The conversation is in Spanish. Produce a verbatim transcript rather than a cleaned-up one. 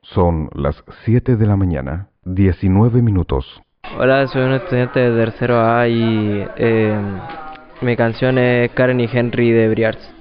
Son las siete de la mañana, diecinueve minutos. Hola, soy un estudiante de tercero A y eh, mi canción es Karen y Henry de Briars.